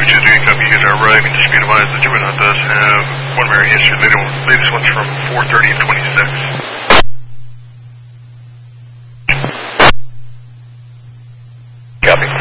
Tuesday, copy. You guys are arriving to speed advise. The Juvenile does have one Mary history. Latest one's from 4:30 and 26. Copy.